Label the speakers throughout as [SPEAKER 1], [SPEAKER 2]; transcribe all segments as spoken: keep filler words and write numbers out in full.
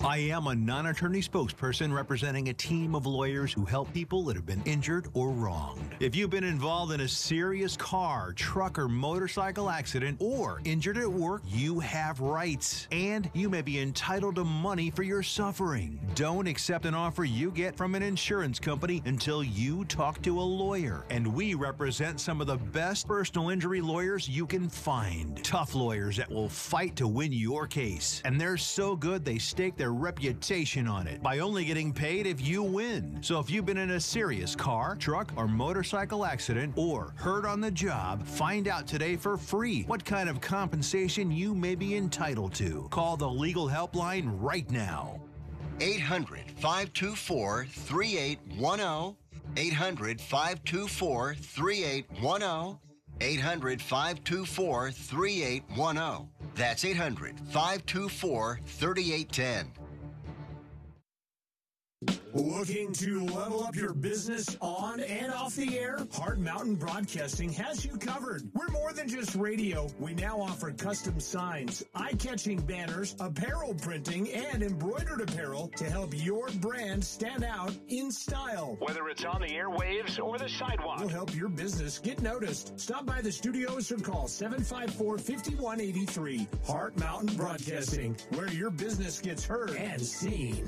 [SPEAKER 1] I am a non-attorney spokesperson representing a team of lawyers who help people that have been injured or wronged. If you've been involved in a serious car, truck, or motorcycle accident or injured at work, you have rights, and you may be entitled to money for your suffering. Don't accept an offer you get from an insurance company until you talk to a lawyer. And we represent some of the best personal injury lawyers you can find. Tough lawyers that will fight to win your case. And they're so good they stake their reputation on it by only getting paid if you win. So if you've been in a serious car, truck, or motorcycle accident or hurt on the job, find out today for free what kind of compensation you may be entitled to. Call the legal helpline right now.
[SPEAKER 2] eight hundred, five two four, three eight one zero. eight hundred, five two four, three eight one zero. eight hundred, five two four, three eight one zero. That's eight hundred, five two four, three eight one zero.
[SPEAKER 3] Looking to level up your business on and off the air? Hard Mountain Broadcasting has you covered. We're more than just radio. We now offer custom signs, eye-catching banners, apparel printing, and embroidered apparel to help your brand stand out in style.
[SPEAKER 4] Whether it's on the airwaves or the sidewalk,
[SPEAKER 3] we'll help your business get noticed. Stop by the studios or call seven five four, five one eight three. Hard Mountain Broadcasting, where your business gets heard and seen.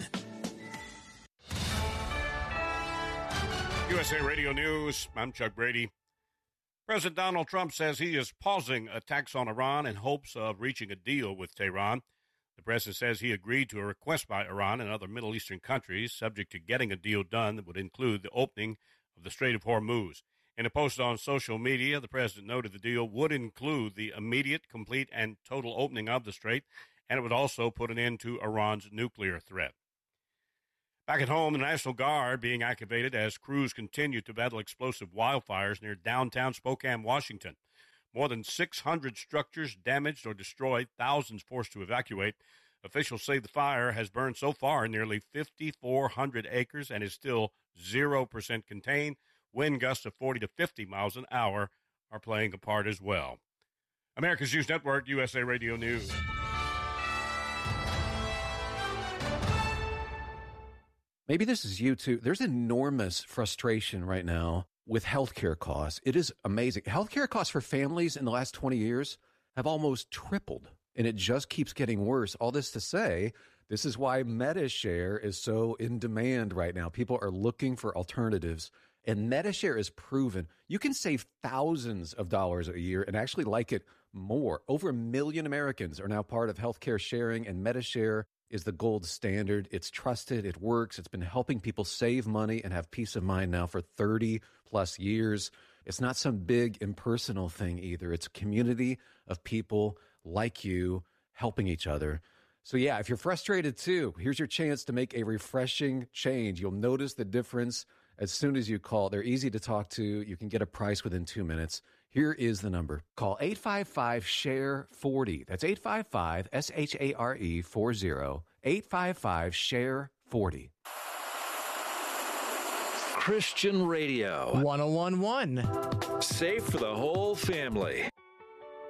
[SPEAKER 5] U S A Radio News, I'm Chuck Brady. President Donald Trump says he is pausing attacks on Iran in hopes of reaching a deal with Tehran. The president says he agreed to a request by Iran and other Middle Eastern countries subject to getting a deal done that would include the opening of the Strait of Hormuz. In a post on social media, the president noted the deal would include the immediate, complete, and total opening of the strait, and it would also put an end to Iran's nuclear threat. Back at home, the National Guard being activated as crews continue to battle explosive wildfires near downtown Spokane, Washington. More than six hundred structures damaged or destroyed, thousands forced to evacuate. Officials say the fire has burned so far nearly five thousand four hundred acres and is still zero percent contained. Wind gusts of forty to fifty miles an hour are playing a part as well. America's News Network, U S A Radio News.
[SPEAKER 6] Maybe this is you too. There's enormous frustration right now with healthcare costs. It is amazing. Healthcare costs for families in the last twenty years have almost tripled, and it just keeps getting worse. All this to say, this is why MediShare is so in demand right now. People are looking for alternatives, and MediShare is proven. You can save thousands of dollars a year and actually like it more. Over a million Americans are now part of healthcare sharing, and MediShare is the gold standard. It's trusted. It works. It's been helping people save money and have peace of mind now for thirty plus years. It's not some big impersonal thing either. It's a community of people like you helping each other. So yeah, if you're frustrated too, here's your chance to make a refreshing change. You'll notice the difference as soon as you call. They're easy to talk to. You can get a price within two minutes. Here is the number. Call eight five five, S H A R E, forty. That's eight five five, S H A R E, forty. eight five five, S H A R E, forty.
[SPEAKER 7] Christian Radio.
[SPEAKER 8] one oh one point one.
[SPEAKER 7] Safe for the whole family.